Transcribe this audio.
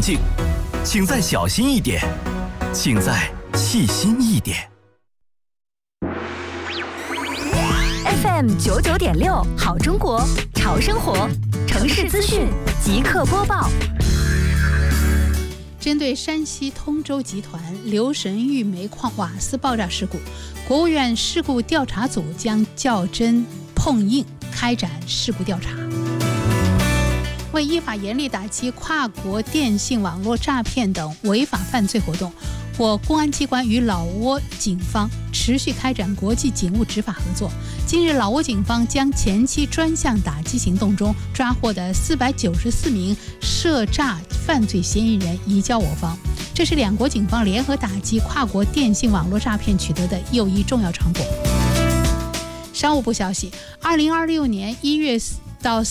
境，请再小心一点，请再细心一点。 FM 99.6好中国潮生活城市资讯即刻播报。 针对山西通州集团留神峪煤矿瓦斯爆炸事故，国务院事故调查组将较真碰硬开展事故调查。为依法严厉打击跨国电信网络诈骗等违法犯罪活动，我公安机关与老挝警方持续开展国际警务执法合作。近日，老挝警方将前期专项打击行动中抓获的494名涉诈犯罪嫌疑人移交我方，这是两国警方联合打击跨国电信网络诈骗取得的又一重要成果。商务部消息，2026年1月到